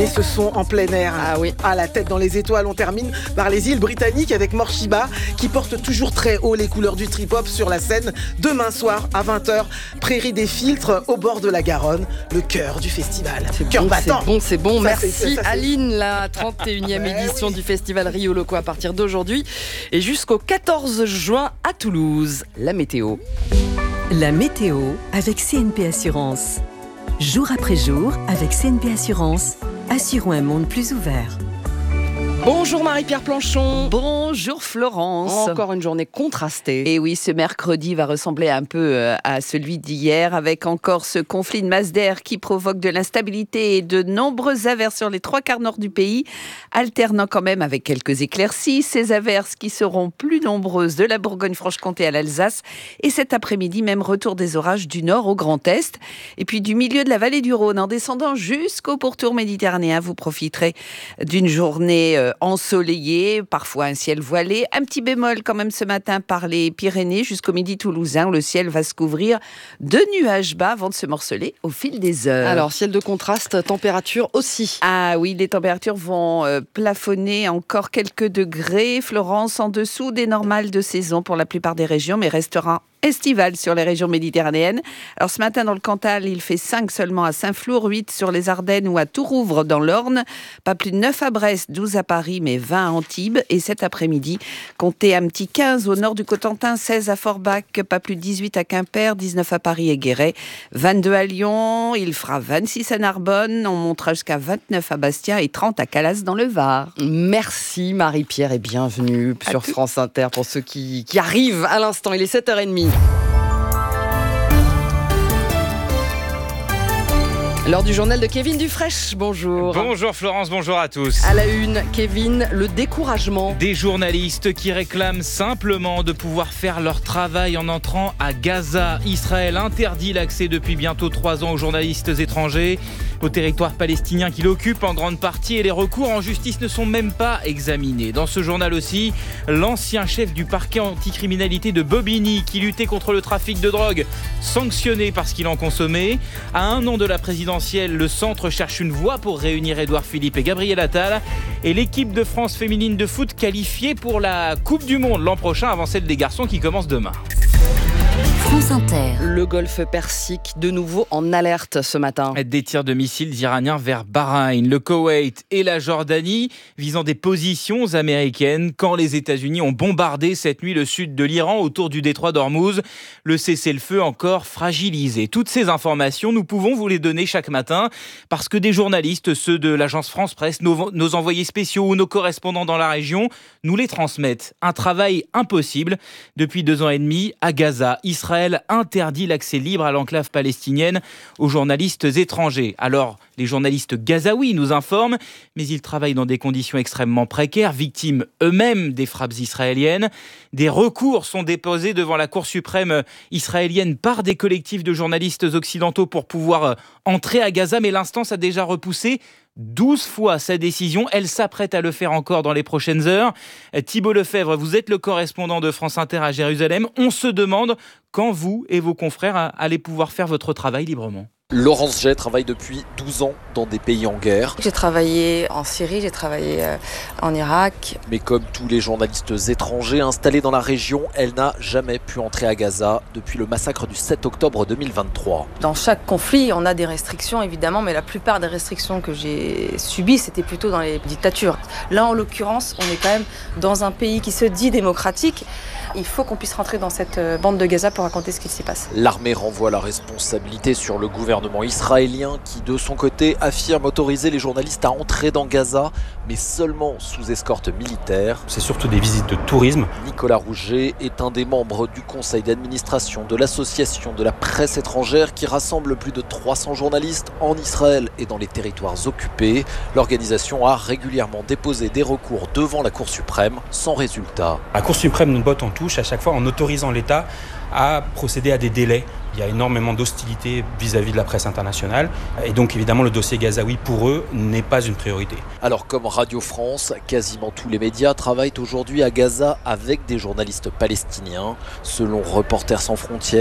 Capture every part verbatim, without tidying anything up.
ce sont en plein air. Ah oui. À la tête dans les étoiles, on termine par les îles britanniques avec Morshiba qui porte toujours très haut les couleurs du trip-hop sur la scène. Demain soir à vingt heures, Prairie des Filtres au bord de la Garonne, le cœur du festival. C'est cœur bon, battant. c'est bon, c'est bon. Ça, Merci c'est- ça, c'est- Aline, la trente et unième Ouais, édition oui. du festival Rio Loco à partir d'aujourd'hui et jusqu'au quatorze juin à Toulouse. La météo. La météo avec C N P Assurance. Jour après jour, avec C N P Assurance, assurons un monde plus ouvert. Bonjour Marie-Pierre Planchon. Bonjour Florence. Encore une journée contrastée. Et oui, ce mercredi va ressembler un peu à celui d'hier, avec encore ce conflit de masse d'air qui provoque de l'instabilité et de nombreuses averses sur les trois quarts nord du pays, alternant quand même avec quelques éclaircies. Ces averses qui seront plus nombreuses de la Bourgogne-Franche-Comté à l'Alsace. Et cet après-midi, même retour des orages du nord au Grand Est. Et puis du milieu de la vallée du Rhône, en descendant jusqu'au pourtour méditerranéen, vous profiterez d'une journée euh, ensoleillé, parfois un ciel voilé. Un petit bémol quand même ce matin par les Pyrénées jusqu'au midi toulousain où le ciel va se couvrir de nuages bas avant de se morceler au fil des heures. Alors, ciel de contraste, température aussi. Ah oui, les températures vont euh, plafonner encore quelques degrés. Florence, en dessous des normales de saison pour la plupart des régions, mais restera estival sur les régions méditerranéennes. Alors ce matin dans le Cantal, il fait cinq seulement à Saint-Flour, huit sur les Ardennes ou à Tourouvre dans l'Orne, pas plus de neuf à Brest, douze à Paris, mais vingt à Antibes. Et cet après-midi, comptez un petit quinze au nord du Cotentin, seize à Forbach, pas plus de dix-huit à Quimper, dix-neuf à Paris et Guéret, vingt-deux à Lyon, il fera vingt-six à Narbonne, on montera jusqu'à vingt-neuf à Bastia et trente à Calas dans le Var. Merci Marie-Pierre et bienvenue À sur tout. France Inter pour ceux qui, qui arrivent à l'instant. Il est sept heures trente. L'heure du journal de Kevin Dufraîche. Bonjour. Bonjour Florence, bonjour à tous. À la une, Kevin, le découragement. Des journalistes qui réclament simplement de pouvoir faire leur travail en entrant à Gaza. Israël interdit l'accès depuis bientôt trois ans aux journalistes étrangers, au territoire palestinien qu'il occupe en grande partie, et les recours en justice ne sont même pas examinés. Dans ce journal aussi, l'ancien chef du parquet anticriminalité de Bobigny qui luttait contre le trafic de drogue, sanctionné parce qu'il en consommait. À un an de la présidentielle, le centre cherche une voie pour réunir Édouard Philippe et Gabriel Attal. Et l'équipe de France féminine de foot qualifiée pour la Coupe du Monde l'an prochain avant celle des garçons qui commence demain. France Inter. Le golfe Persique, de nouveau en alerte ce matin. Des tirs de missiles iraniens vers Bahreïn, le Koweït et la Jordanie, visant des positions américaines quand les États-Unis ont bombardé cette nuit le sud de l'Iran autour du détroit d'Ormuz. Le cessez-le-feu encore fragilisé. Toutes ces informations, nous pouvons vous les donner chaque matin parce que des journalistes, ceux de l'agence France Presse, nos, nos envoyés spéciaux ou nos correspondants dans la région, nous les transmettent. Un travail impossible. Depuis deux ans et demi, à Gaza, Israël interdit l'accès libre à l'enclave palestinienne aux journalistes étrangers. Alors, les journalistes gazaouis nous informent, mais ils travaillent dans des conditions extrêmement précaires, victimes eux-mêmes des frappes israéliennes. Des recours sont déposés devant la Cour suprême israélienne par des collectifs de journalistes occidentaux pour pouvoir entrer à Gaza, mais l'instance a déjà repoussé douze fois sa décision. Elle s'apprête à le faire encore dans les prochaines heures. Thibault Lefebvre, vous êtes le correspondant de France Inter à Jérusalem. On se demande quand vous et vos confrères allez pouvoir faire votre travail librement. Laurence Jay travaille depuis douze ans dans des pays en guerre. J'ai travaillé en Syrie, j'ai travaillé en Irak. Mais comme tous les journalistes étrangers installés dans la région, elle n'a jamais pu entrer à Gaza depuis le massacre du sept octobre deux mille vingt-trois. Dans chaque conflit, on a des restrictions évidemment, mais la plupart des restrictions que j'ai subies, c'était plutôt dans les dictatures. Là, en l'occurrence, on est quand même dans un pays qui se dit démocratique. Il faut qu'on puisse rentrer dans cette bande de Gaza pour raconter ce qui s'y passe. L'armée renvoie la responsabilité sur le gouvernement israélien qui, de son côté, affirme autoriser les journalistes à entrer dans Gaza, mais seulement sous escorte militaire. C'est surtout des visites de tourisme. Nicolas Rouget est un des membres du conseil d'administration de l'association de la presse étrangère qui rassemble plus de trois cents journalistes en Israël et dans les territoires occupés. L'organisation a régulièrement déposé des recours devant la Cour suprême sans résultat. La Cour suprême nous botte en touche à chaque fois en autorisant l'État à procéder à des délais. Il y a énormément d'hostilité vis-à-vis de la presse internationale et donc évidemment le dossier gazaoui pour eux n'est pas une priorité. Alors comme Radio France, quasiment tous les médias travaillent aujourd'hui à Gaza avec des journalistes palestiniens. Selon Reporters sans frontières,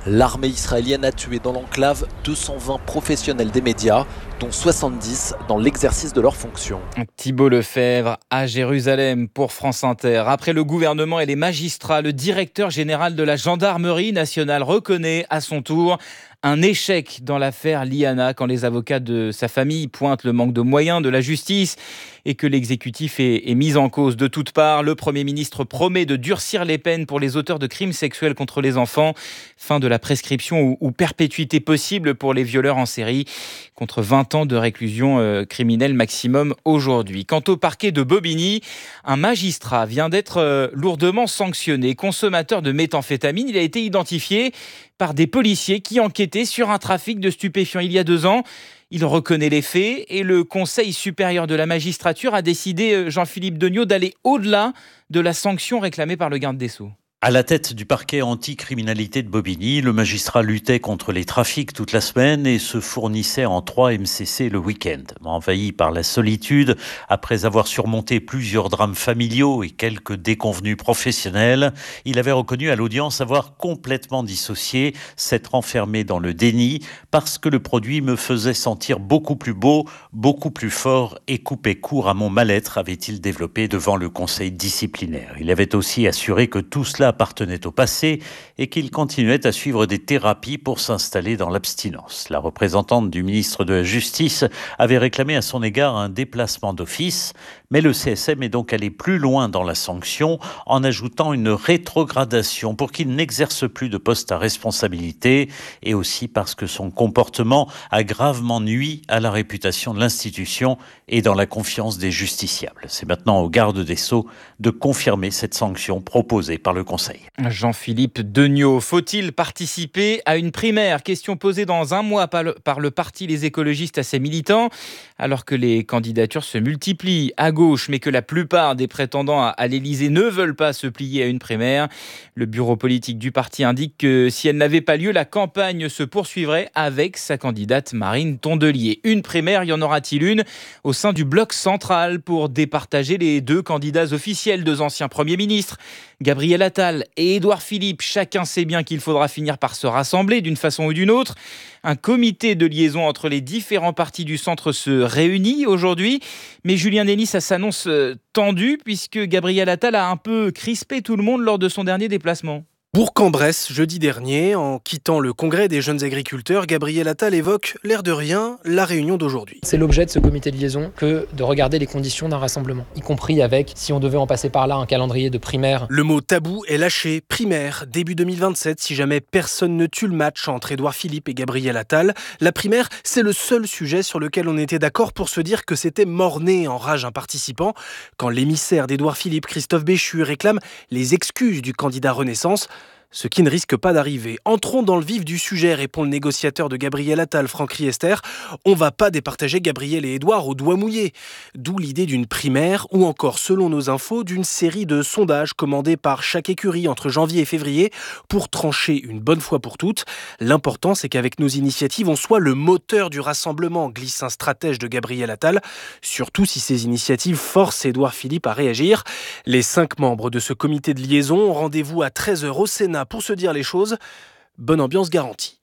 L'armée israélienne a tué dans l'enclave deux cent vingt professionnels des médias, dont soixante-dix dans l'exercice de leurs fonctions. Thibault Lefebvre à Jérusalem pour France Inter. Après le gouvernement et les magistrats, le directeur général de la gendarmerie nationale reconnaît à son tour un échec dans l'affaire Liana quand les avocats de sa famille pointent le manque de moyens de la justice et que l'exécutif est, est mis en cause de toutes parts. Le Premier ministre promet de durcir les peines pour les auteurs de crimes sexuels contre les enfants. Fin de la prescription ou, ou perpétuité possible pour les violeurs en série, contre vingt ans de réclusion euh, criminelle maximum aujourd'hui. Quant au parquet de Bobigny, un magistrat vient d'être euh, lourdement sanctionné. Consommateur de méthamphétamine, il a été identifié par des policiers qui enquêtaient sur un trafic de stupéfiants il y a deux ans. Il reconnaît les faits et le Conseil supérieur de la magistrature a décidé, Jean-Philippe Degnaud, d'aller au-delà de la sanction réclamée par le garde des Sceaux. À la tête du parquet anti-criminalité de Bobigny, le magistrat luttait contre les trafics toute la semaine et se fournissait en trois M C C le week-end. Envahi par la solitude, après avoir surmonté plusieurs drames familiaux et quelques déconvenues professionnelles, il avait reconnu à l'audience avoir complètement dissocié, s'être enfermé dans le déni parce que le produit me faisait sentir beaucoup plus beau, beaucoup plus fort et coupait court à mon mal-être, avait-il développé devant le conseil disciplinaire. Il avait aussi assuré que tout cela appartenait au passé et qu'il continuait à suivre des thérapies pour s'installer dans l'abstinence. La représentante du ministre de la Justice avait réclamé à son égard un déplacement d'office, mais le C S M est donc allé plus loin dans la sanction en ajoutant une rétrogradation pour qu'il n'exerce plus de poste à responsabilité et aussi parce que son comportement a gravement nui à la réputation de l'institution et dans la confiance des justiciables. C'est maintenant au garde des Sceaux de confirmer cette sanction proposée par le Conseil. Jean-Philippe Degnaud, faut-il participer à une primaire? Question posée dans un mois par le, par le parti Les Écologistes à ses militants, alors que les candidatures se multiplient à gauche, mais que la plupart des prétendants à, à l'Élysée ne veulent pas se plier à une primaire. Le bureau politique du parti indique que si elle n'avait pas lieu, la campagne se poursuivrait avec sa candidate Marine Tondelier. Une primaire, y en aura-t-il une au sein du bloc central pour départager les deux candidats officiels, deux anciens premiers ministres, Gabriel Attal et Édouard Philippe? Chacun sait bien qu'il faudra finir par se rassembler d'une façon ou d'une autre. Un comité de liaison entre les différents partis du centre se réunit aujourd'hui. Mais Julien Denis, ça s'annonce tendu puisque Gabriel Attal a un peu crispé tout le monde lors de son dernier déplacement. Bourg-en-Bresse, jeudi dernier, en quittant le congrès des jeunes agriculteurs, Gabriel Attal évoque, l'air de rien, la réunion d'aujourd'hui. C'est l'objet de ce comité de liaison que de regarder les conditions d'un rassemblement, y compris avec, si on devait en passer par là, un calendrier de primaire. Le mot tabou est lâché, primaire, début deux mille vingt-sept, si jamais personne ne tue le match entre Édouard Philippe et Gabriel Attal. La primaire, c'est le seul sujet sur lequel on était d'accord pour se dire que c'était mort-né, enrage un participant. Quand l'émissaire d'Édouard Philippe, Christophe Béchu, réclame les excuses du candidat Renaissance, ce qui ne risque pas d'arriver. Entrons dans le vif du sujet, répond le négociateur de Gabriel Attal, Franck Riester. On va pas départager Gabriel et Édouard au doigt mouillé. D'où l'idée d'une primaire, ou encore, selon nos infos, d'une série de sondages commandés par chaque écurie entre janvier et février pour trancher une bonne fois pour toutes. L'important, c'est qu'avec nos initiatives, on soit le moteur du rassemblement, glisse un stratège de Gabriel Attal. Surtout si ces initiatives forcent Édouard Philippe à réagir. Les cinq membres de ce comité de liaison ont rendez-vous à treize heures au Sénat pour se dire les choses. Bonne ambiance garantie.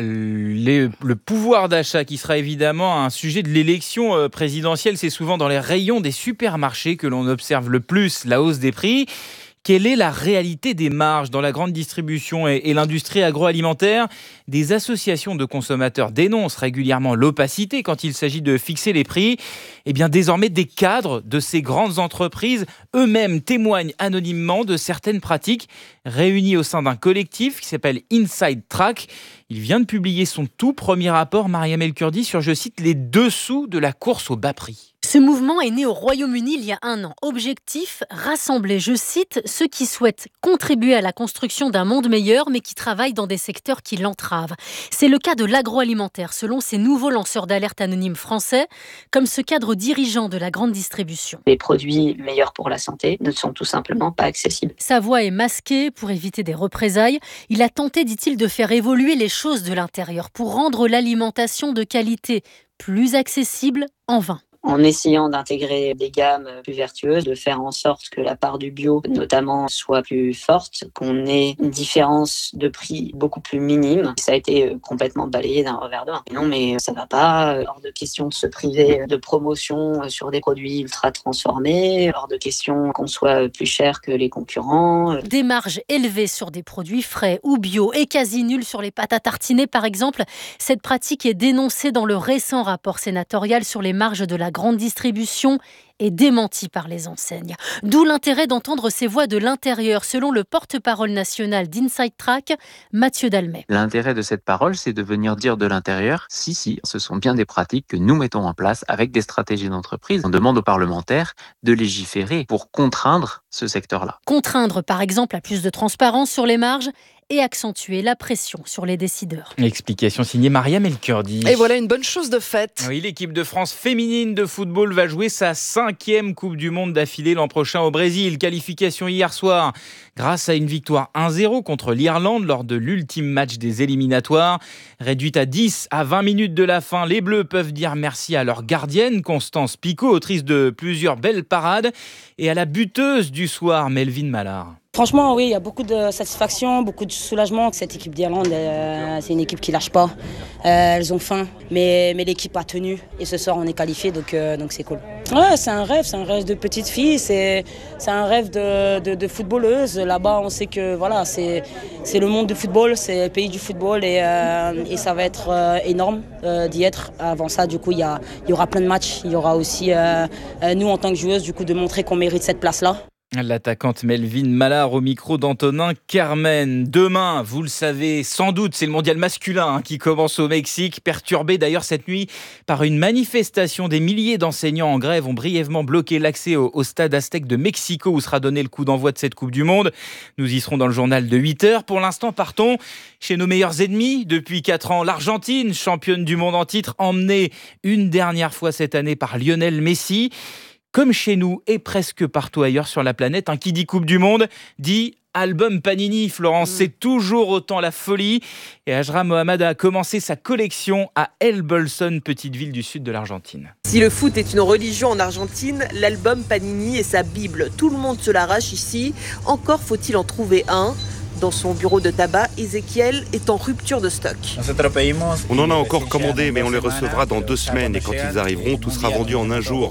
Les, le pouvoir d'achat qui sera évidemment un sujet de l'élection présidentielle, c'est souvent dans les rayons des supermarchés que l'on observe le plus la hausse des prix. Quelle est la réalité des marges dans la grande distribution et, et l'industrie agroalimentaire? Des associations de consommateurs dénoncent régulièrement l'opacité quand il s'agit de fixer les prix. Et bien désormais, des cadres de ces grandes entreprises eux-mêmes témoignent anonymement de certaines pratiques réunies au sein d'un collectif qui s'appelle Inside Track. Il vient de publier son tout premier rapport, Mariam El Kurdi, sur, je cite, les dessous de la course au bas prix. Ce mouvement est né au Royaume-Uni il y a un an. Objectif, rassembler, je cite, ceux qui souhaitent contribuer à la construction d'un monde meilleur, mais qui travaillent dans des secteurs qui l'entravent. C'est le cas de l'agroalimentaire, selon ces nouveaux lanceurs d'alerte anonymes français, comme ce cadre dirigeant de la grande distribution. Les produits meilleurs pour la santé ne sont tout simplement pas accessibles. Sa voix est masquée pour éviter des représailles. Il a tenté, dit-il, de faire évoluer les choses de l'intérieur pour rendre l'alimentation de qualité plus accessible, en vain. en essayant d'intégrer des gammes plus vertueuses, de faire en sorte que la part du bio, notamment, soit plus forte, qu'on ait une différence de prix beaucoup plus minime. Ça a été complètement balayé d'un revers de main. Non, mais ça va pas. Hors de question de se priver de promotion sur des produits ultra transformés. Hors de question qu'on soit plus cher que les concurrents. Des marges élevées sur des produits frais ou bio et quasi nulles sur les pâtes à tartiner, par exemple. Cette pratique est dénoncée dans le récent rapport sénatorial sur les marges de la grande distribution et démentie par les enseignes. D'où l'intérêt d'entendre ces voix de l'intérieur, selon le porte-parole national d'Inside Track, Mathieu Dalmet. L'intérêt de cette parole, c'est de venir dire de l'intérieur, si, si, ce sont bien des pratiques que nous mettons en place avec des stratégies d'entreprise. On demande aux parlementaires de légiférer pour contraindre ce secteur-là. Contraindre, par exemple, à plus de transparence sur les marges et accentuer la pression sur les décideurs. Explication signée Mariam El-Kurdi. Et voilà une bonne chose de faite. Oui, l'équipe de France féminine de football va jouer sa cinquième Coupe du Monde d'affilée l'an prochain au Brésil. Qualification hier soir grâce à une victoire un zéro contre l'Irlande lors de l'ultime match des éliminatoires. Réduite à dix à vingt minutes de la fin, les Bleus peuvent dire merci à leur gardienne, Constance Picot, autrice de plusieurs belles parades, et à la buteuse du soir, Melvin Mallard. Franchement, oui, il y a beaucoup de satisfaction, beaucoup de soulagement. Cette équipe d'Irlande, euh, c'est une équipe qui ne lâche pas. Euh, elles ont faim, mais, mais l'équipe a tenu. Et ce soir, on est qualifiés, donc, euh, donc c'est cool. Ouais, c'est un rêve, c'est un rêve de petite fille, c'est, c'est un rêve de, de, de footballeuse. Là-bas, on sait que voilà, c'est, c'est le monde du football, c'est le pays du football et, euh, et ça va être euh, énorme euh, d'y être. Avant ça, du coup, il y, a, il y aura plein de matchs. Il y aura aussi, euh, nous, en tant que joueuses, du coup, de montrer qu'on mérite cette place-là. L'attaquante Melvin Mallard au micro d'Antonin Carmen. Demain, vous le savez sans doute, c'est le mondial masculin hein, qui commence au Mexique, perturbé d'ailleurs cette nuit par une manifestation. Des milliers d'enseignants en grève ont brièvement bloqué l'accès au, au stade Aztec de Mexico où sera donné le coup d'envoi de cette Coupe du Monde. Nous y serons dans le journal de huit heures. Pour l'instant, partons chez nos meilleurs ennemis. Depuis quatre ans, l'Argentine, championne du monde en titre, emmenée une dernière fois cette année par Lionel Messi. Comme chez nous et presque partout ailleurs sur la planète, hein, qui dit Coupe du Monde dit album Panini. Florence, mmh. c'est toujours autant la folie. Et Ajra Mohamed a commencé sa collection à El Bolson, petite ville du sud de l'Argentine. Si le foot est une religion en Argentine, l'album Panini est sa bible. Tout le monde se l'arrache ici. Encore faut-il en trouver un. Dans son bureau de tabac, Ezequiel est en rupture de stock. On en a encore commandé, mais on les recevra dans deux semaines. Et quand ils arriveront, tout sera vendu en un jour.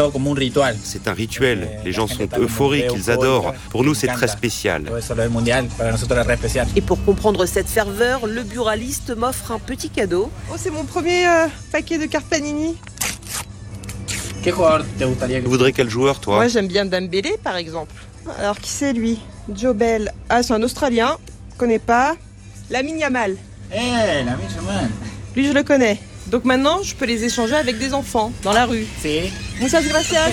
C'est un rituel. Les gens sont euphoriques, ils adorent. Pour nous, c'est très spécial. Et pour comprendre cette ferveur, le buraliste m'offre un petit cadeau. Oh, c'est mon premier euh, paquet de cartes Panini. Tu voudrais quel joueur, toi? Moi, j'aime bien Dembélé, par exemple. Alors, qui c'est, lui? Joe Bell. Ah, c'est un Australien. Je connais pas. Lamine Yamal. Eh, hey, Lamine Yamal. Lui, je le connais. Donc maintenant, je peux les échanger avec des enfants, dans la rue. Si. Muchas gracias.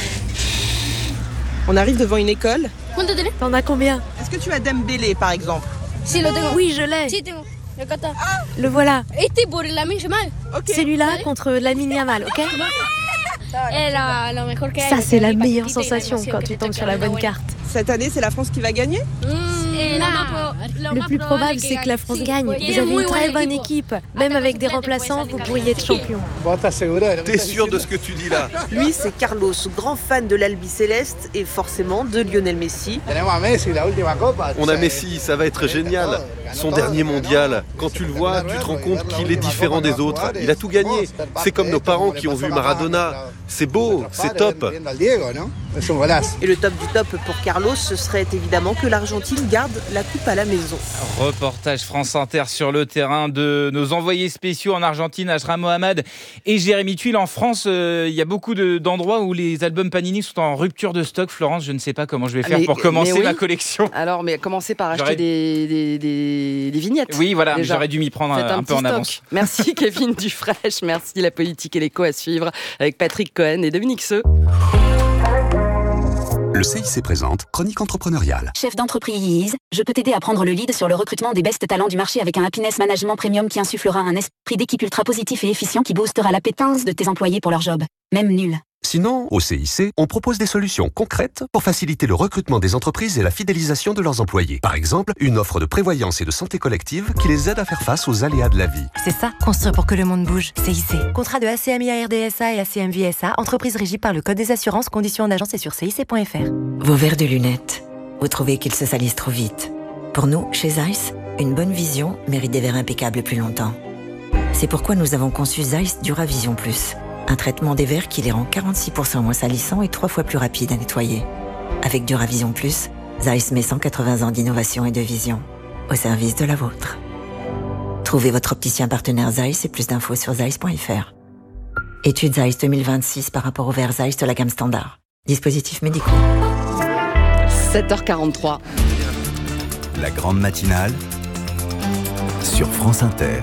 On arrive devant une école. T'en as combien? Est-ce que tu as Dembélé, par exemple? Oui, je l'ai. Le voilà. Okay. Celui-là contre Lamine Yamal, ok? Ça, c'est la meilleure sensation quand tu tombes sur la bonne carte. Cette année, c'est la France qui va gagner? Le plus probable, c'est que la France gagne. Vous avez une très bonne équipe. Même avec des remplaçants, vous pourriez être champion. T'es sûr de ce que tu dis là? Lui, c'est Carlos, grand fan de l'Albi Céleste et forcément de Lionel Messi. On a Messi, ça va être génial. Son dernier mondial. Quand tu le vois, tu te rends compte qu'il est différent des autres. Il a tout gagné. C'est comme nos parents qui ont vu Maradona. C'est beau, c'est top. Et le top du top pour Carlos, ce serait évidemment que l'Argentine garde la coupe à la maison. Reportage France Inter sur le terrain de nos envoyés spéciaux en Argentine, Ajra Mohamed et Jérémy Tuile. En France, il euh, y a beaucoup de, d'endroits où les albums Panini sont en rupture de stock. Florence, je ne sais pas comment je vais faire mais, pour commencer oui. ma collection. Alors, mais commencez par acheter J'aurais... des, des, des, des vignettes. Oui, voilà, déjà. J'aurais dû m'y prendre un, un, un peu en stock. avance. Merci Kevin Dufresne, merci la politique et l'écho à suivre avec Patrick Cohen et Dominique Seux. Le C I C présente Chronique entrepreneuriale. Chef d'entreprise, je peux t'aider à prendre le lead sur le recrutement des best talents du marché avec un happiness management premium qui insufflera un esprit d'équipe ultra positif et efficient qui boostera l'appétence de tes employés pour leur job, même nul. Sinon, au C I C, on propose des solutions concrètes pour faciliter le recrutement des entreprises et la fidélisation de leurs employés. Par exemple, une offre de prévoyance et de santé collective qui les aide à faire face aux aléas de la vie. C'est ça, construire pour que le monde bouge. C I C. Contrat de A C M I A R D S A et A C M V S A, entreprise régie par le Code des assurances, conditions en agence et sur C I C point F R. Vos verres de lunettes, vous trouvez qu'ils se salissent trop vite. Pour nous, chez Zeiss, une bonne vision mérite des verres impeccables plus longtemps. C'est pourquoi nous avons conçu Zeiss Duravision Plus. Un traitement des verres qui les rend quarante-six pour cent moins salissants et trois fois plus rapides à nettoyer. Avec Duravision Plus, Zeiss met cent quatre-vingts ans d'innovation et de vision au service de la vôtre. Trouvez votre opticien partenaire Zeiss et plus d'infos sur zeiss point F R. Étude Zeiss deux mille vingt-six par rapport aux verres Zeiss de la gamme standard. Dispositifs médicaux. sept heures quarante-trois. La grande matinale sur France Inter.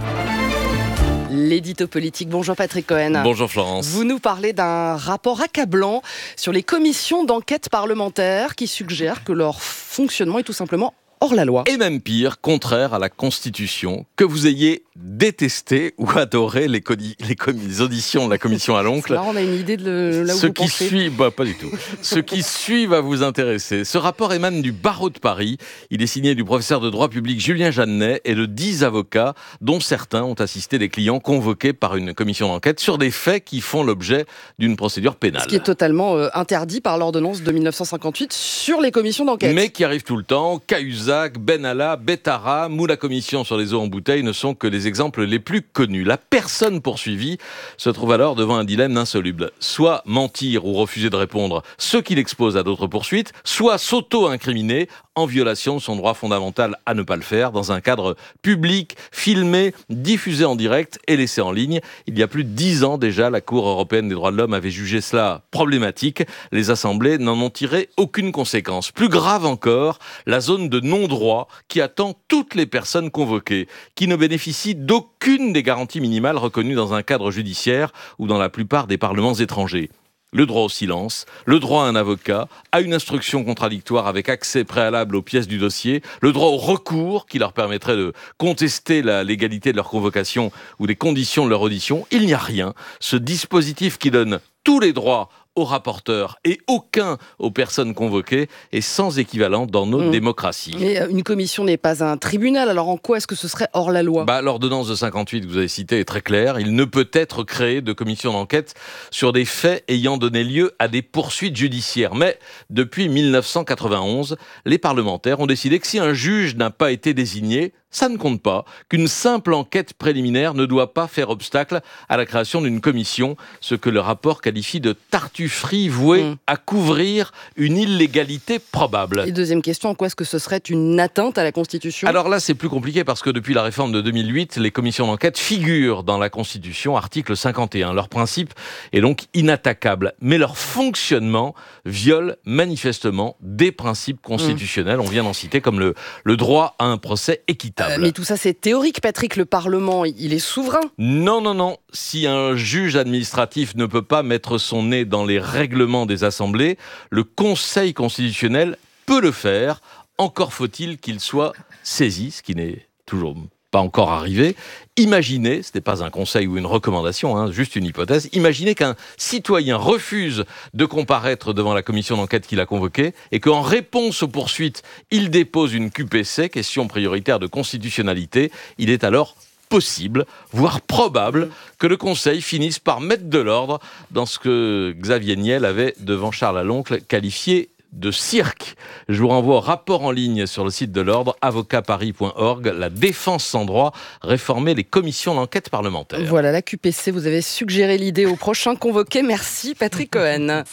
L'édito politique. Bonjour Patrick Cohen. Bonjour Florence. Vous nous parlez d'un rapport accablant sur les commissions d'enquête parlementaires qui suggèrent que leur fonctionnement est tout simplement hors la loi. Et même pire, contraire à la Constitution, que vous ayez détesté ou adoré les, codi- les, com- les auditions de la commission à l'oncle. Là, on a une idée de là où Ce vous qui pensez. suit, bah, pas du tout. Ce qui suit va vous intéresser. Ce rapport émane du barreau de Paris. Il est signé du professeur de droit public Julien Jeannet et de dix avocats, dont certains ont assisté des clients convoqués par une commission d'enquête sur des faits qui font l'objet d'une procédure pénale. Ce qui est totalement euh, interdit par l'ordonnance de mille neuf cent cinquante-huit sur les commissions d'enquête. Mais qui arrive tout le temps. Cahuzac, Benalla, Bettara ou la commission sur les eaux en bouteille ne sont que les exemples les plus connus. La personne poursuivie se trouve alors devant un dilemme insoluble. Soit mentir ou refuser de répondre, ce qui l'expose à d'autres poursuites, soit s'auto-incriminer en violation de son droit fondamental à ne pas le faire dans un cadre public, filmé, diffusé en direct et laissé en ligne. Il y a plus de dix ans déjà, la Cour européenne des droits de l'homme avait jugé cela problématique. Les assemblées n'en ont tiré aucune conséquence. Plus grave encore, la zone de non-droit qui attend toutes les personnes convoquées, qui ne bénéficient d'aucune des garanties minimales reconnues dans un cadre judiciaire ou dans la plupart des parlements étrangers. Le droit au silence, le droit à un avocat, à une instruction contradictoire avec accès préalable aux pièces du dossier, le droit au recours qui leur permettrait de contester la légalité de leur convocation ou des conditions de leur audition. Il n'y a rien. Ce dispositif qui donne tous les droits aux rapporteurs et aucun aux personnes convoquées est sans équivalent dans notre mmh. démocratie. Mais une commission n'est pas un tribunal, alors en quoi est-ce que ce serait hors la loi ? Bah, l'ordonnance de cinquante-huit que vous avez citée est très claire. Il ne peut être créé de commission d'enquête sur des faits ayant donné lieu à des poursuites judiciaires. Mais depuis mille neuf cent quatre-vingt-onze, les parlementaires ont décidé que si un juge n'a pas été désigné, ça ne compte pas, qu'une simple enquête préliminaire ne doit pas faire obstacle à la création d'une commission, ce que le rapport qualifie de tartufferie vouée mmh. à couvrir une illégalité probable. Et deuxième question, en quoi est-ce que ce serait une atteinte à la Constitution ? Alors là, c'est plus compliqué parce que depuis la réforme de deux mille huit, les commissions d'enquête figurent dans la Constitution, article cinquante et un. Leur principe est donc inattaquable, mais leur fonctionnement viole manifestement des principes constitutionnels. Mmh. On vient d'en citer comme le, le droit à un procès équitable. Euh, mais tout ça, c'est théorique, Patrick. Le Parlement, il est souverain. Non, non, non. Si un juge administratif ne peut pas mettre son nez dans les règlements des assemblées, le Conseil constitutionnel peut le faire. Encore faut-il qu'il soit saisi, ce qui n'est toujours pas encore arrivé. Imaginez, ce n'est pas un conseil ou une recommandation, hein, juste une hypothèse, imaginez qu'un citoyen refuse de comparaître devant la commission d'enquête qu'il a convoquée et qu'en réponse aux poursuites, il dépose une Q P C, question prioritaire de constitutionnalité. Il est alors possible, voire probable, que le Conseil finisse par mettre de l'ordre dans ce que Xavier Niel avait, devant Charles Aloncle, qualifié de cirque. Je vous renvoie au rapport en ligne sur le site de l'Ordre, avocat paris point org, la défense sans droit, réformer les commissions d'enquête parlementaires. Voilà, la Q P C, vous avez suggéré l'idée au prochain convoqué. Merci Patrick Cohen.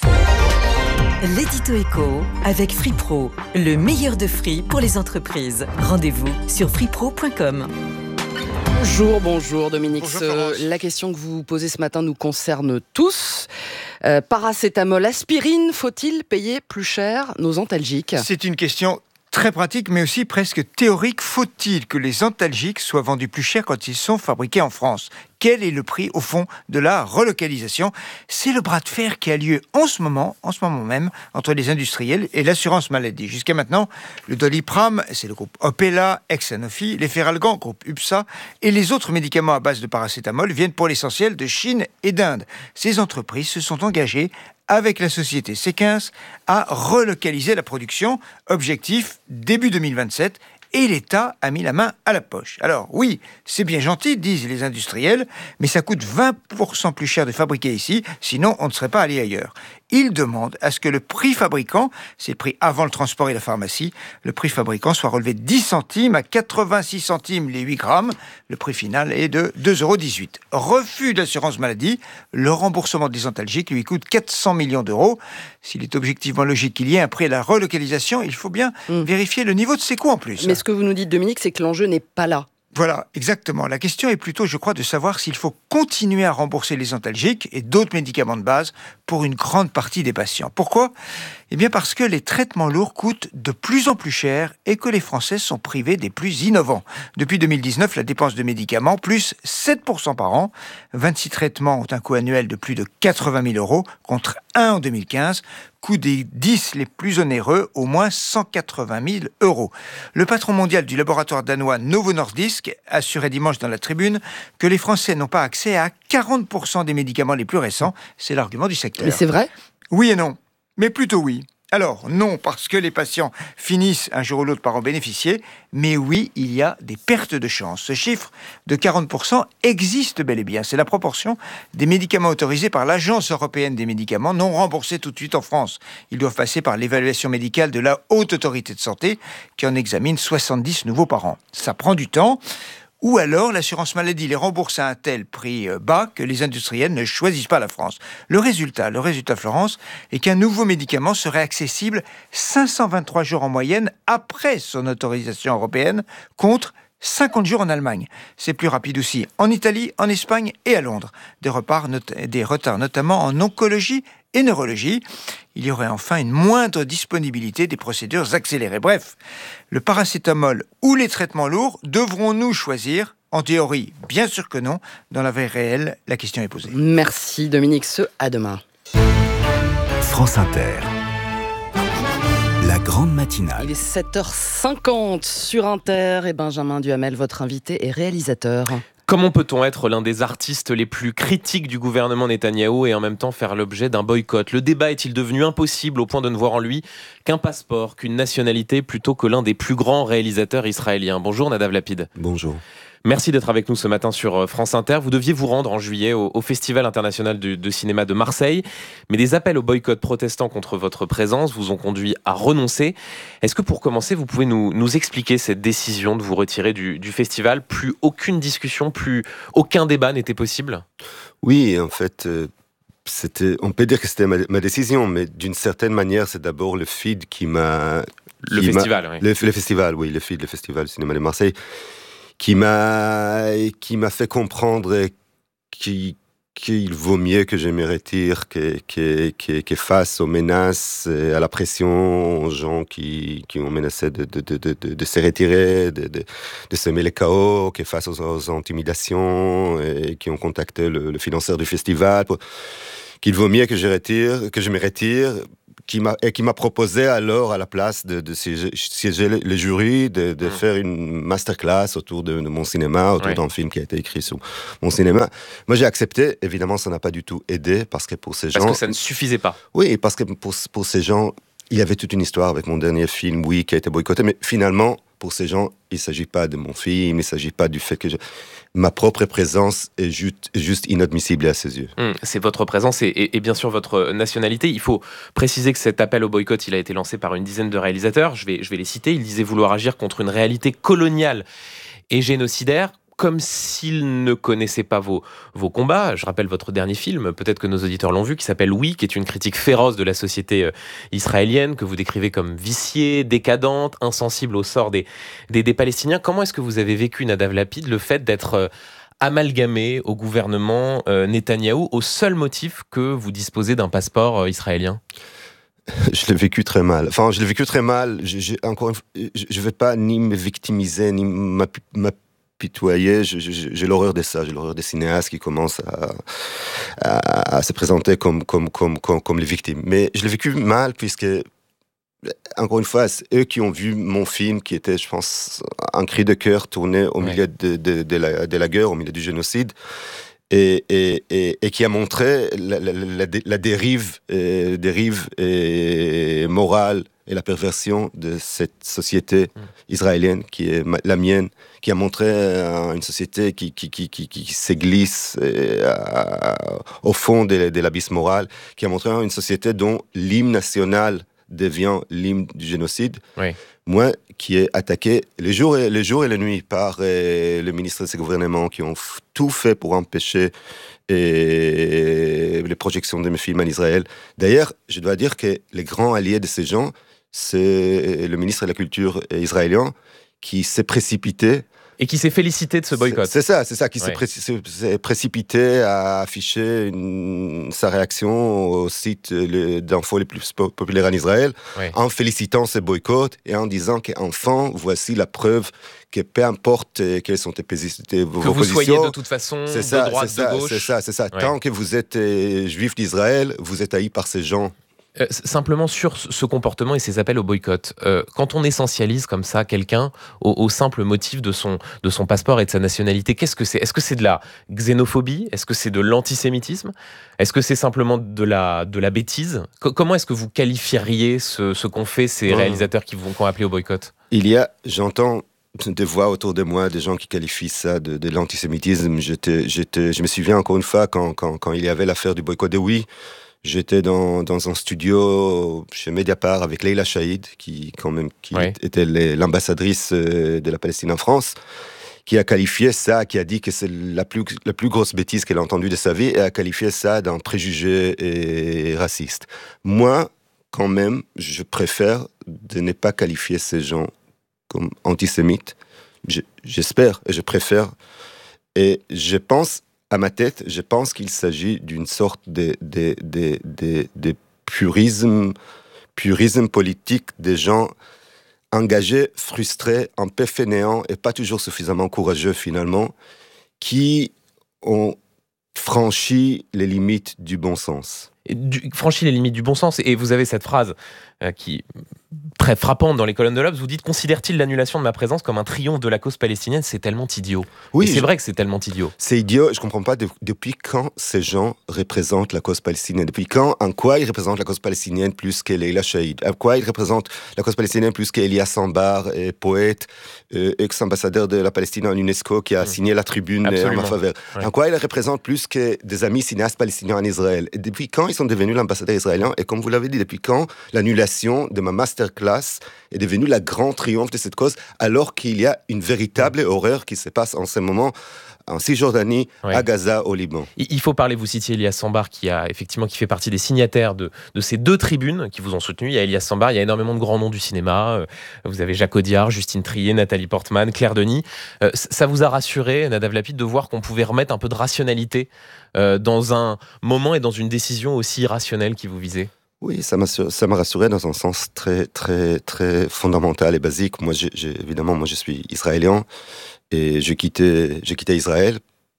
L'édito éco avec Free Pro, le meilleur de Free pour les entreprises. Rendez-vous sur free pro point com. Bonjour, bonjour Dominique. Bonjour, Ce, la question que vous posez ce matin nous concerne tous. Euh, paracétamol, aspirine, faut-il payer plus cher nos antalgiques ? C'est une question très pratique, mais aussi presque théorique. Faut-il que les antalgiques soient vendus plus cher quand ils sont fabriqués en France ? Quel est le prix, au fond, de la relocalisation ? C'est le bras de fer qui a lieu en ce moment, en ce moment même, entre les industriels et l'assurance maladie. Jusqu'à maintenant, le Doliprane, c'est le groupe Opella, ex-Sanofi, les Feralgan, groupe U P S A, et les autres médicaments à base de paracétamol viennent pour l'essentiel de Chine et d'Inde. Ces entreprises se sont engagées avec la société C quinze, à relocaliser la production. Objectif, début deux mille vingt-sept. Et l'État a mis la main à la poche. Alors oui, c'est bien gentil, disent les industriels, mais ça coûte vingt pour cent plus cher de fabriquer ici, sinon on ne serait pas allé ailleurs. Ils demandent à ce que le prix fabricant, c'est le prix avant le transport et la pharmacie, le prix fabricant soit relevé de dix centimes à quatre-vingt-six centimes les huit grammes. Le prix final est de deux euros dix-huit. Refus d'assurance maladie, le remboursement des antalgiques lui coûte quatre cents millions d'euros. S'il est objectivement logique qu'il y ait un prix à la relocalisation, il faut bien mmh. vérifier le niveau de ses coûts en plus. Mais ce que vous nous dites, Dominique, c'est que l'enjeu n'est pas là. Voilà, exactement. La question est plutôt, je crois, de savoir s'il faut continuer à rembourser les antalgiques et d'autres médicaments de base pour une grande partie des patients. Pourquoi ? Eh bien parce que les traitements lourds coûtent de plus en plus cher et que les Français sont privés des plus innovants. Depuis deux mille dix-neuf, la dépense de médicaments, plus sept pour cent par an. vingt-six traitements ont un coût annuel de plus de quatre-vingt mille euros contre un en deux mille quinze. Coût des dix les plus onéreux, au moins cent quatre-vingt mille euros. Le patron mondial du laboratoire danois Novo Nordisk assurait dimanche dans la Tribune que les Français n'ont pas accès à quarante pour cent des médicaments les plus récents. C'est l'argument du secteur. Mais c'est vrai ? Oui et non. Mais plutôt oui. Alors, non, parce que les patients finissent un jour ou l'autre par en bénéficier, mais oui, il y a des pertes de chance. Ce chiffre de quarante pour cent existe bel et bien. C'est la proportion des médicaments autorisés par l'Agence européenne des médicaments, non remboursés tout de suite en France. Ils doivent passer par l'évaluation médicale de la Haute Autorité de Santé, qui en examine soixante-dix nouveaux par an. Ça prend du temps. Ou alors, l'assurance maladie les rembourse à un tel prix bas que les industriels ne choisissent pas la France. Le résultat, le résultat, Florence, est qu'un nouveau médicament serait accessible cinq cent vingt-trois jours en moyenne après son autorisation européenne, contre cinquante jours en Allemagne. C'est plus rapide aussi en Italie, en Espagne et à Londres. Des, retards, des retards notamment en oncologie et neurologie. Il y aurait enfin une moindre disponibilité des procédures accélérées. Bref, le paracétamol ou les traitements lourds, devrons-nous choisir ? En théorie, bien sûr que non. Dans la vie réelle, la question est posée. Merci Dominique, ce à demain. France Inter. La grande matinale. Il est sept heures cinquante sur Inter et Benjamin Duhamel, votre invité et réalisateur. Comment peut-on être l'un des artistes les plus critiques du gouvernement Netanyahou et en même temps faire l'objet d'un boycott ? Le débat est-il devenu impossible au point de ne voir en lui qu'un passeport, qu'une nationalité plutôt que l'un des plus grands réalisateurs israéliens ? Bonjour Nadav Lapid. Bonjour. Merci d'être avec nous ce matin sur France Inter. Vous deviez vous rendre en juillet au, au Festival international de, de cinéma de Marseille, mais des appels au boycott protestant contre votre présence vous ont conduit à renoncer. Est-ce que pour commencer, vous pouvez nous, nous expliquer cette décision de vous retirer du, du festival ? Plus aucune discussion, plus aucun débat n'était possible ? Oui, en fait... Euh... C'était, on peut dire que c'était ma, ma décision, mais d'une certaine manière, c'est d'abord le F I D qui m'a... Le qui festival, m'a, oui. Le, le festival, oui, le F I D, le Festival du cinéma de Marseille, qui m'a, qui m'a fait comprendre qu'il, qu'il vaut mieux que je me retire que, que, que, que face aux menaces, à la pression, aux gens qui, qui ont menacé de, de, de, de, de se retirer, de, de, de semer le chaos, que face aux, aux intimidations, et qui ont contacté le, le financeur du festival, pour, qu'il vaut mieux que je retire, que je me retire, qui m'a, et qui m'a proposé alors à la place de, de siéger, siéger le, le jury, de, de mmh. faire une masterclass autour de, de mon cinéma, autour oui. d'un film qui a été écrit sur mon cinéma. Moi j'ai accepté, évidemment ça n'a pas du tout aidé, parce que pour ces parce gens... Parce que ça ne suffisait pas. Oui, parce que pour, pour ces gens, il y avait toute une histoire avec mon dernier film, oui, qui a été boycotté, mais finalement, pour ces gens, il ne s'agit pas de mon film, il ne s'agit pas du fait que je... ma propre présence est juste, juste inadmissible à ses yeux. Mmh, c'est votre présence et, et, et bien sûr votre nationalité. Il faut préciser que cet appel au boycott, il a été lancé par une dizaine de réalisateurs. Je vais, je vais les citer. Ils disaient vouloir agir contre une réalité coloniale et génocidaire, comme s'ils ne connaissaient pas vos, vos combats. Je rappelle votre dernier film, peut-être que nos auditeurs l'ont vu, qui s'appelle Oui, qui est une critique féroce de la société euh, israélienne, que vous décrivez comme viciée, décadente, insensible au sort des, des, des Palestiniens. Comment est-ce que vous avez vécu, Nadav Lapid, le fait d'être euh, amalgamé au gouvernement euh, Netanyahou au seul motif que vous disposez d'un passeport euh, israélien ? Je l'ai vécu très mal. Enfin, je l'ai vécu très mal. Je, je, encore une fois, je ne vais pas ni me victimiser, ni m'apitoyer. Pitoyer, je, je, j'ai l'horreur de ça, j'ai l'horreur des cinéastes qui commencent à, à, à se présenter comme, comme, comme, comme, comme les victimes. Mais je l'ai vécu mal puisque, encore une fois, c'est eux qui ont vu mon film qui était, je pense, un cri de cœur tourné au milieu ouais. de, de, de, la, de la guerre, au milieu du génocide. et, et, et, et qui a montré la, la, la, la dérive, euh, dérive et morale et la perversion de cette société mmh. israélienne qui est la mienne, qui a montré euh, une société qui, qui, qui, qui, qui s'églisse euh, au fond de, de l'abysse moral, qui a montré une société dont l'hymne national devient l'hymne du génocide. Oui. Moi, qui est attaqué les jours et les, jours et les nuits par euh, le ministre de ce gouvernement, qui ont f- tout fait pour empêcher euh, les projections de mes films en Israël. D'ailleurs, je dois dire que les grands alliés de ces gens, c'est le ministre de la Culture israélien qui s'est précipité. Et qui s'est félicité de ce boycott. C'est, c'est ça, c'est ça, qui ouais. s'est, pré- s'est précipité à afficher une, sa réaction au site le, d'infos les plus populaires en Israël, ouais. en félicitant ce boycott et en disant qu'enfin, voici la preuve que peu importe quelles sont tes positions, que vous positions, soyez de toute façon c'est de ça, droite, c'est ça, de gauche. C'est ça, c'est ça. Ouais. Tant que vous êtes euh, juif d'Israël, vous êtes haï par ces gens. Euh, simplement sur ce comportement et ces appels au boycott, euh, quand on essentialise comme ça quelqu'un au, au simple motif de son, de son passeport et de sa nationalité, qu'est-ce que c'est ? Est-ce que c'est de la xénophobie ? Est-ce que c'est de l'antisémitisme ? Est-ce que c'est simplement de la, de la bêtise ? C- Comment est-ce que vous qualifieriez ce, ce qu'ont fait ces réalisateurs qui vous ont appelé au boycott ? Il y a, j'entends des voix autour de moi, des gens qui qualifient ça de, de l'antisémitisme. J'étais, j'étais, je me souviens encore une fois quand, quand, quand il y avait l'affaire du boycott de Oui. J'étais dans, dans un studio chez Mediapart avec Leila Chaïd, qui, quand même, qui ouais. était les, l'ambassadrice de la Palestine en France, qui a qualifié ça, qui a dit que c'est la plus, la plus grosse bêtise qu'elle a entendue de sa vie, et a qualifié ça d'un préjugé et raciste. Moi, quand même, je préfère de ne pas qualifier ces gens comme antisémites. Je, j'espère et je préfère. Et je pense... À ma tête, je pense qu'il s'agit d'une sorte de, de, de, de, de purisme, purisme politique des gens engagés, frustrés, un peu fainéants et pas toujours suffisamment courageux finalement, qui ont franchi les limites du bon sens. Et du, franchi les limites du bon sens, et vous avez cette phrase euh, qui très frappante dans les colonnes de l'Obs, vous dites « Considère-t-il l'annulation de ma présence comme un triomphe de la cause palestinienne ? C'est tellement idiot. » Oui, et c'est je... vrai que c'est tellement idiot. C'est idiot, je ne comprends pas de, depuis quand ces gens représentent la cause palestinienne. Depuis quand, en quoi ils représentent la cause palestinienne plus que Leila Chaïd ? En quoi ils représentent la cause palestinienne plus qu'Elias Sambar, et poète, euh, ex-ambassadeur de la Palestine en UNESCO, qui a mmh. signé la tribune en ma faveur. Ouais. En quoi ils représentent plus que des amis cinéastes palestiniens en Israël ? Et depuis quand ils sont devenus l'ambassadeur israélien ? Et comme vous l'avez dit, depuis quand l'annulation de ma masterclass est devenue la grande triomphe de cette cause, alors qu'il y a une véritable horreur qui se passe en ce moment en Cisjordanie, ouais. à Gaza, au Liban. Il faut parler, vous citiez Elias Sambar, qui a effectivement qui fait partie des signataires de, de ces deux tribunes qui vous ont soutenu. Il y a Elias Sambar, il y a énormément de grands noms du cinéma. Vous avez Jacques Audiard, Justine Triet, Nathalie Portman, Claire Denis. Ça vous a rassuré, Nadav Lapid, de voir qu'on pouvait remettre un peu de rationalité dans un moment et dans une décision aussi irrationnelle qui vous visait ? Oui, ça m'a, ça m'a rassuré dans un sens très, très, très fondamental et basique. Moi, j'ai, j'ai, évidemment, moi, je suis israélien et j'ai quitté, j'ai quitté Israël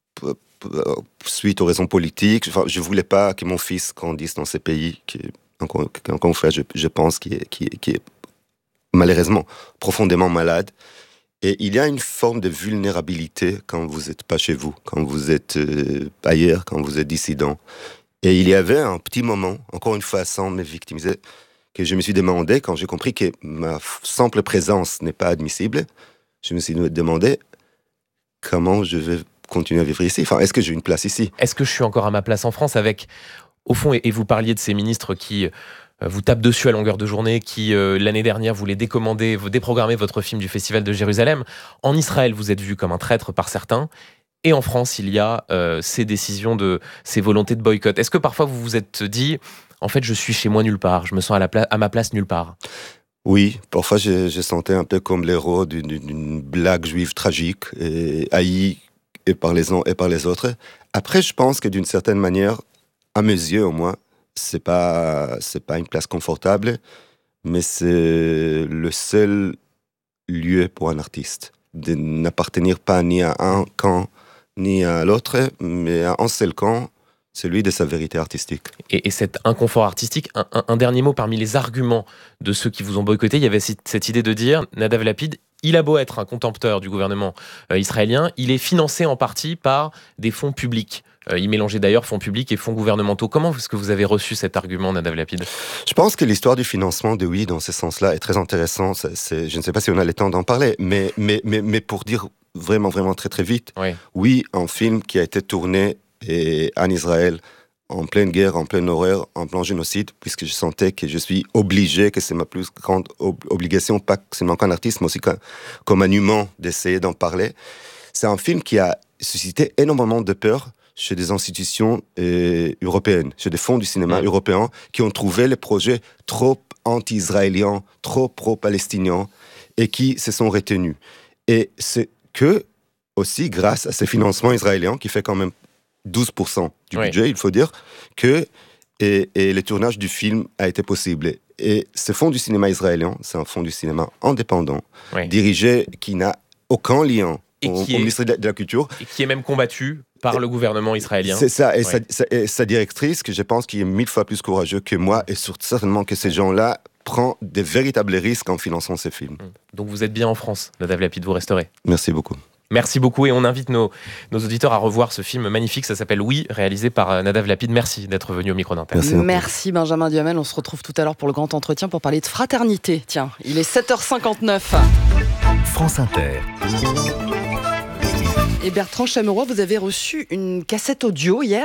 suite aux raisons politiques. Enfin, je voulais pas que mon fils grandisse dans ces pays qui, encore, encore une fois, je, je pense, qui est, qui, qui est malheureusement profondément malade. Et il y a une forme de vulnérabilité quand vous n'êtes pas chez vous, quand vous êtes euh, ailleurs, quand vous êtes dissident. Et il y avait un petit moment, encore une fois sans me victimiser, que je me suis demandé, quand j'ai compris que ma simple présence n'est pas admissible, je me suis demandé comment je vais continuer à vivre ici. Enfin, est-ce que j'ai une place ici ? Est-ce que je suis encore à ma place en France avec, au fond, et vous parliez de ces ministres qui euh, vous tapent dessus à longueur de journée, qui euh, l'année dernière voulaient décommander, déprogrammer votre film du Festival de Jérusalem. En Israël, vous êtes vu comme un traître par certains. Et en France, il y a euh, ces décisions, de, ces volontés de boycott. Est-ce que parfois vous vous êtes dit, en fait, je suis chez moi nulle part, je me sens à, la pla- à ma place nulle part ? Oui, parfois je, je sentais un peu comme l'héros d'une, d'une blague juive tragique, et haï et par les uns et par les autres. Après, je pense que d'une certaine manière, à mes yeux au moins, c'est pas, c'est pas une place confortable, mais c'est le seul lieu pour un artiste de n'appartenir pas ni à un camp ni à l'autre, mais à un seul camp, celui de sa vérité artistique. Et, et cet inconfort artistique, un, un, un dernier mot parmi les arguments de ceux qui vous ont boycotté, il y avait cette idée de dire, Nadav Lapid, il a beau être un contempteur du gouvernement euh, israélien, il est financé en partie par des fonds publics. Euh, il mélangeait d'ailleurs fonds publics et fonds gouvernementaux. Comment est-ce que vous avez reçu cet argument, Nadav Lapid ? Je pense que l'histoire du financement de oui, dans ce sens-là, est très intéressante. C'est, c'est, je ne sais pas si on a le temps d'en parler, mais, mais, mais, mais pour dire vraiment, vraiment très, très vite, oui, oui un film qui a été tourné et, en Israël, en pleine guerre, en pleine horreur, en plein génocide, puisque je sentais que je suis obligé, que c'est ma plus grande ob- obligation, pas seulement qu'un artiste, mais aussi comme un humain, d'essayer d'en parler. C'est un film qui a suscité énormément de peur chez des institutions euh, européennes, chez des fonds du cinéma mmh. européens, qui ont trouvé les projets trop anti-israéliens, trop pro-palestiniens, et qui se sont retenus. Et c'est que, aussi, grâce à ces financements israéliens, qui fait quand même douze pour cent du oui. budget, il faut dire, que et, et le tournage du film a été possible. Et ce fonds du cinéma israélien, c'est un fonds du cinéma indépendant, oui. dirigé, qui n'a aucun lien et au, qui est, au ministère de la, de la Culture. Et qui est même combattu par et, le gouvernement israélien. C'est ça, et, ouais. sa, sa, et sa directrice, que je pense qui est mille fois plus courageux que moi, et surtout certainement que ces gens-là prennent des véritables risques en finançant ces films. Donc vous êtes bien en France, Nadav Lapid, vous resterez. Merci beaucoup. Merci beaucoup et on invite nos, nos auditeurs à revoir ce film magnifique, ça s'appelle Oui, réalisé par Nadav Lapid. Merci d'être venu au micro d'Inter. Merci, Merci Benjamin Duhamel, on se retrouve tout à l'heure pour le grand entretien pour parler de fraternité. Tiens, il est sept heures cinquante-neuf. France Inter. Et Bertrand Chameroy, vous avez reçu une cassette audio hier ?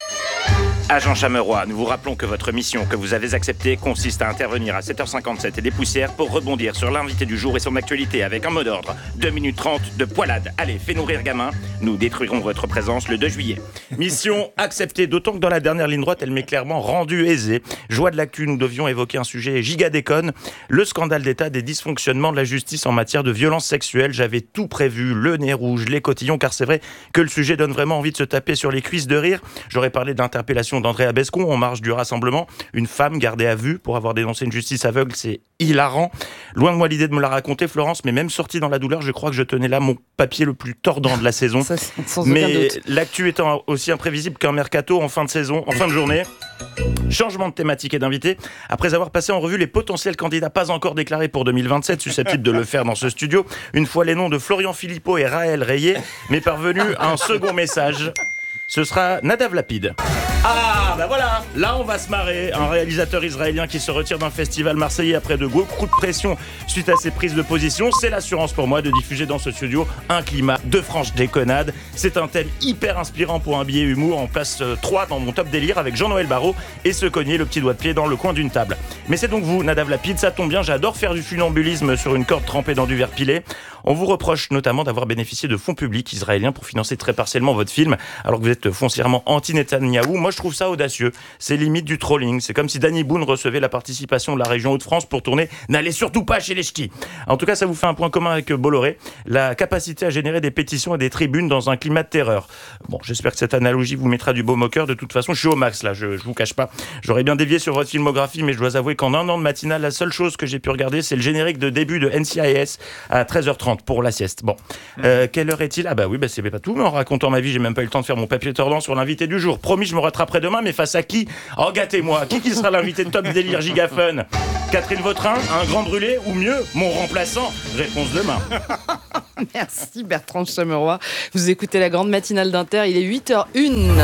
Agent Chameroy, nous vous rappelons que votre mission que vous avez acceptée consiste à intervenir à sept heures cinquante-sept et des poussières pour rebondir sur l'invité du jour et son actualité avec un mot d'ordre. deux minutes trente de poilade. Allez, fais nourrir gamin. Nous détruirons votre présence le deux juillet. Mission acceptée, d'autant que dans la dernière ligne droite, elle m'est clairement rendue aisée. Joie de l'actu, nous devions évoquer un sujet giga déconne, le scandale d'état des dysfonctionnements de la justice en matière de violences sexuelles. J'avais tout prévu, le nez rouge, les cotillons, car c'est vrai que le sujet donne vraiment envie de se taper sur les cuisses de rire. J'aurais parlé d'interpellation d'André Abescon en marge du rassemblement, une femme gardée à vue pour avoir dénoncé une justice aveugle, c'est hilarant. Loin de moi l'idée de me la raconter, Florence, mais même sortie dans la douleur, je crois que je tenais là mon papier le plus tordant de la saison. Ça, sans mais aucun doute. L'actu étant aussi imprévisible qu'un mercato en fin de saison, en fin de journée. Changement de thématique et d'invité. Après avoir passé en revue les potentiels candidats pas encore déclarés pour deux mille vingt-sept, susceptibles de le faire dans ce studio, une fois les noms de Florian Philippot et Raël rayés, m'est parvenu un second message. Ce sera Nadav Lapid. Ah, bah voilà, là on va se marrer. Un réalisateur israélien qui se retire d'un festival marseillais après de gros coups de pression suite à ses prises de position. C'est l'assurance pour moi de diffuser dans ce studio un climat de franche déconnade. C'est un thème hyper inspirant pour un billet humour en place trois dans mon top délire avec Jean-Noël Barrot et se cogner le petit doigt de pied dans le coin d'une table. Mais c'est donc vous, Nadav Lapid, ça tombe bien, j'adore faire du funambulisme sur une corde trempée dans du verre pilé. On vous reproche notamment d'avoir bénéficié de fonds publics israéliens pour financer très partiellement votre film, alors que vous êtes foncièrement anti-Netanyahou. Moi, je trouve ça audacieux. C'est limite du trolling. C'est comme si Danny Boone recevait la participation de la région Hauts-de-France pour tourner « N'allez surtout pas chez les ch'tis ». En tout cas, ça vous fait un point commun avec Bolloré, la capacité à générer des pétitions et des tribunes dans un climat de terreur. Bon, j'espère que cette analogie vous mettra du beau moqueur. De toute façon, je suis au max, là, je, je vous cache pas. J'aurais bien dévié sur votre filmographie, mais je dois avouer qu'en un an de matinale, la seule chose que j'ai pu regarder, c'est le générique de début de N C I S à treize heures trente pour la sieste. Bon, euh, quelle heure est-il ? Ah bah oui, bah c'est pas tout, mais en racontant ma vie, j'ai même pas eu le temps de faire mon papier tordant sur l'invité du jour. Promis, je me rattraperai demain, mais face à qui ? Oh, gâtez-moi, qui qui sera l'invité de Top Délire Giga Fun ? Catherine Vautrin, un grand brûlé, ou mieux, mon remplaçant ? Réponse demain. Merci Bertrand Chameroy. Vous écoutez la grande matinale d'Inter, il est huit heures une.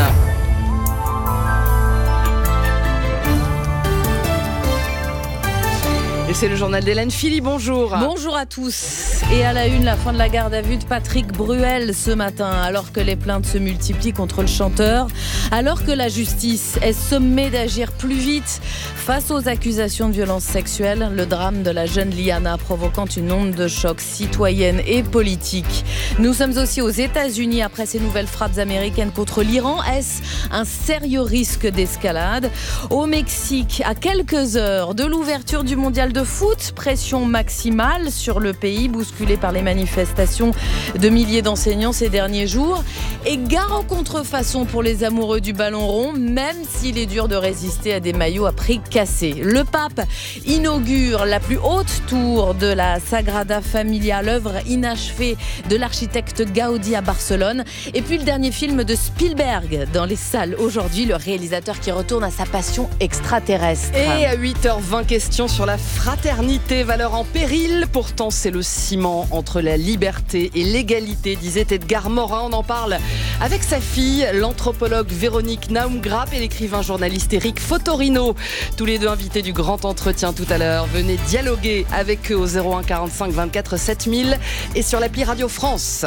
Et c'est le journal d'Hélène Philly, bonjour. Bonjour à tous. Et à la une, la fin de la garde à vue de Patrick Bruel ce matin, alors que les plaintes se multiplient contre le chanteur, alors que la justice est sommée d'agir plus vite face aux accusations de violences sexuelles, le drame de la jeune Liana provoquant une onde de choc citoyenne et politique. Nous sommes aussi aux États-Unis après ces nouvelles frappes américaines contre l'Iran. Est-ce un sérieux risque d'escalade ? Au Mexique, à quelques heures de l'ouverture du mondial de foot, pression maximale sur le pays, bousculé par les manifestations de milliers d'enseignants ces derniers jours. Et gare en contrefaçon pour les amoureux du ballon rond, même s'il est dur de résister à des maillots à prix cassés. Le pape inaugure la plus haute tour de la Sagrada Familia, l'œuvre inachevée de l'architecte Gaudi à Barcelone. Et puis le dernier film de Spielberg dans les salles aujourd'hui, le réalisateur qui retourne à sa passion extraterrestre. Et à huit heures vingt, question sur la frappe fraternité, valeur en péril. Pourtant, c'est le ciment entre la liberté et l'égalité, disait Edgar Morin. On en parle avec sa fille, l'anthropologue Véronique Naumgrapp et l'écrivain journaliste Éric Fotorino. Tous les deux invités du grand entretien tout à l'heure. Venez dialoguer avec eux au zéro un quarante-cinq vingt-quatre sept mille et sur l'appli Radio France.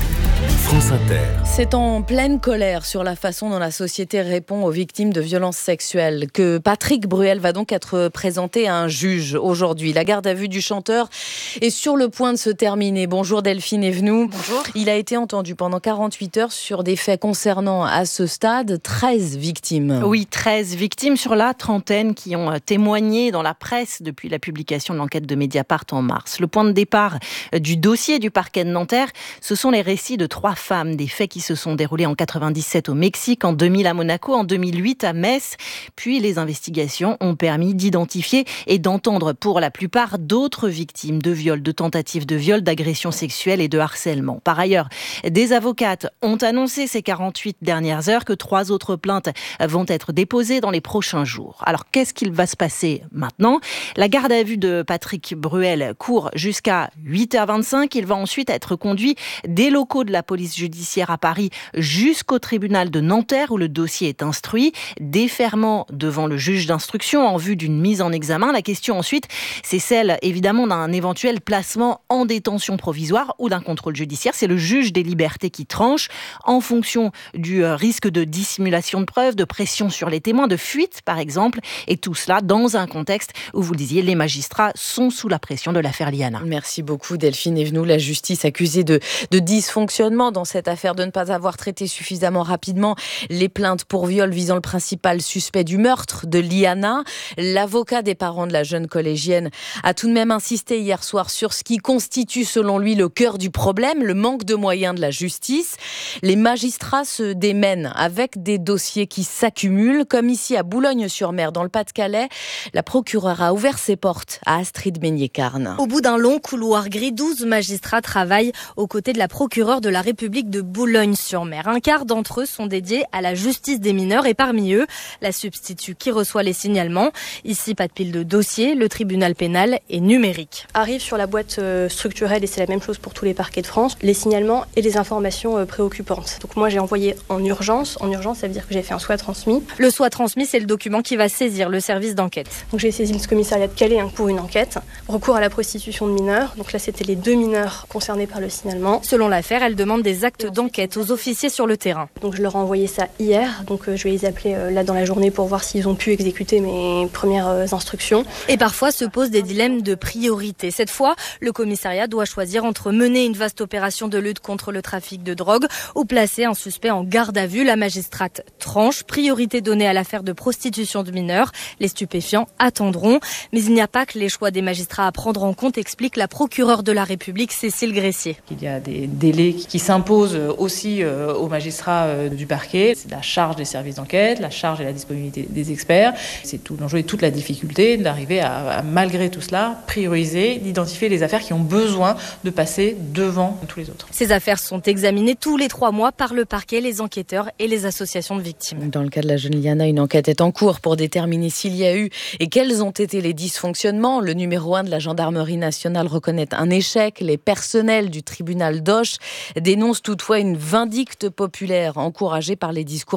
France Inter. C'est en pleine colère sur la façon dont la société répond aux victimes de violences sexuelles que Patrick Bruel va donc être présenté à un juge aujourd'hui. La garde à vue du chanteur est sur le point de se terminer. Bonjour Delphine Evenou. Bonjour. Il a été entendu pendant quarante-huit heures sur des faits concernant à ce stade treize victimes. Oui, treize victimes sur la trentaine qui ont témoigné dans la presse depuis la publication de l'enquête de Mediapart en mars. Le point de départ du dossier du parquet de Nanterre, ce sont les récits de trois femmes, des faits qui se sont déroulés en quatre-vingt-dix-sept au Mexique, en deux mille à Monaco, en deux mille huit à Metz. Puis les investigations ont permis d'identifier et d'entendre pour la plupart d'autres victimes de viols, de tentatives de viols, d'agressions sexuelles et de harcèlement. Par ailleurs, des avocates ont annoncé ces quarante-huit dernières heures que trois autres plaintes vont être déposées dans les prochains jours. Alors qu'est-ce qu'il va se passer maintenant ? La garde à vue de Patrick Bruel court jusqu'à huit heures vingt-cinq. Il va ensuite être conduit des locaux de la police judiciaire à Paris jusqu'au tribunal de Nanterre où le dossier est instruit, déferment devant le juge d'instruction en vue d'une mise en examen. La question ensuite, c'est celle évidemment d'un éventuel placement en détention provisoire ou d'un contrôle judiciaire. C'est le juge des libertés qui tranche en fonction du risque de dissimulation de preuves, de pression sur les témoins, de fuite par exemple, et tout cela dans un contexte où, vous le disiez, les magistrats sont sous la pression de l'affaire Liana. Merci beaucoup Delphine Evenou. La justice accusée de, de dysfonctionnement dans cette affaire, de ne pas avoir traité suffisamment rapidement les plaintes pour viol visant le principal suspect du meurtre de Liana. L'avocat des parents de la jeune collégienne a tout de même insisté hier soir sur ce qui constitue selon lui le cœur du problème, le manque de moyens de la justice. Les magistrats se démènent avec des dossiers qui s'accumulent, comme ici à Boulogne-sur-Mer dans le Pas-de-Calais. La procureure a ouvert ses portes à Astrid Meignier-Carne. Au bout d'un long couloir gris, douze magistrats travaillent aux côtés de la procureure de la République de Boulogne-sur-Mer. Un quart d'entre eux sont dédiés à la justice des mineurs et parmi eux, la substitut qui reçoit les signalements. Ici, pas de pile de dossiers, le tribunal pénal est numérique. Arrive sur la boîte structurelle, et c'est la même chose pour tous les parquets de France, les signalements et les informations préoccupantes. Donc moi, j'ai envoyé en urgence. En urgence, ça veut dire que j'ai fait un S O A transmis. Le S O A transmis, c'est le document qui va saisir le service d'enquête. Donc j'ai saisi le commissariat de Calais hein, pour une enquête. Recours à la prostitution de mineurs. Donc là, c'était les deux mineurs concernés par le signalement. Selon l'affaire, elle demande des actes d'enquête aux officiers sur le terrain. Donc je leur ai envoyé ça hier. Donc euh, je vais les appeler euh, là dans la journée pour voir s'ils ont pu exécuter mes premières euh, instructions. Et parfois se posent des dilemmes de priorité. Cette fois, le commissariat doit choisir entre mener une vaste opération de lutte contre le trafic de drogue ou placer un suspect en garde à vue. La magistrate tranche. Priorité donnée à l'affaire de prostitution de mineurs. Les stupéfiants attendront. Mais il n'y a pas que les choix des magistrats à prendre en compte, explique la procureure de la République, Cécile Gressier. Il y a des délais qui s'imposent aussi aux magistrats du parquet. C'est la charge des services d'enquête, la charge et la disponibilité des experts. C'est tout l'enjeu et toute la difficulté d'arriver à, à, malgré tout cela, prioriser, d'identifier les affaires qui ont besoin de passer devant tous les autres. Ces affaires sont examinées tous les trois mois par le parquet, les enquêteurs et les associations de victimes. Dans le cas de la jeune Liana, une enquête est en cours pour déterminer s'il y a eu et quels ont été les dysfonctionnements. Le numéro un de la gendarmerie nationale reconnaît un échec. Les personnels du tribunal d'Auch dénoncent toutefois une vindicte populaire encouragée par les discours